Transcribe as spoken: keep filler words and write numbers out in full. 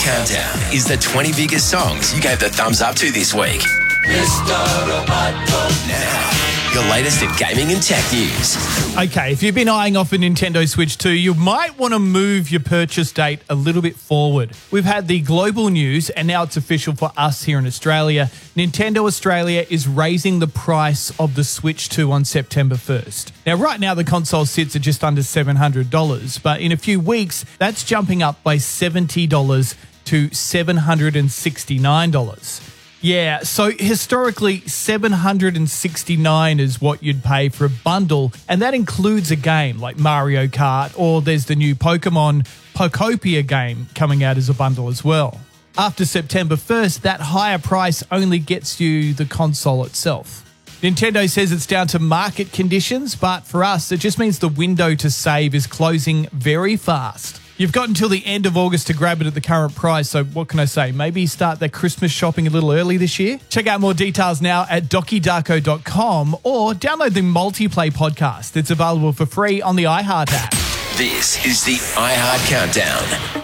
Countdown is the twenty biggest songs you gave the thumbs up to this week. Mister Robotnik. Now, your latest in gaming and tech news. Okay, if you've been eyeing off a Nintendo Switch two, you might want to move your purchase date a little bit forward. We've had the global news, and now it's official for us here in Australia. Nintendo Australia is raising the price of the Switch two on September first. Now, right now, the console sits at just under seven hundred dollars, but in a few weeks, that's jumping up by seventy dollars to seven hundred sixty-nine dollars. Yeah, so historically, seven hundred sixty-nine dollars is what you'd pay for a bundle, and that includes a game like Mario Kart, or there's the new Pokemon Pokopia game coming out as a bundle as well. After September first, that higher price only gets you the console itself. Nintendo says it's down to market conditions, but for us, it just means the window to save is closing very fast. You've got until the end of August to grab it at the current price, so what can I say? Maybe start that Christmas shopping a little early this year? Check out more details now at doki darko dot com or download the Multiplay podcast. It's available for free on the iHeart app. This is the iHeart Countdown.